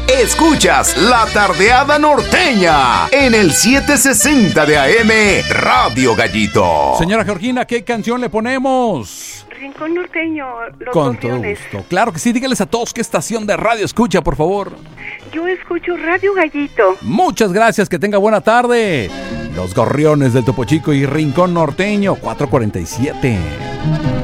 Escuchas La Tardeada Norteña en el 760 de AM Radio Gallito. Señora Georgina, ¿qué canción le ponemos? Rincón Norteño, Los Con todo Gorriones. gusto. Claro que sí, dígales a todos qué estación de radio escucha, por favor. Yo escucho Radio Gallito. Muchas gracias, que tenga buena tarde. Los Gorriones del Topo Chico y Rincón Norteño, 447.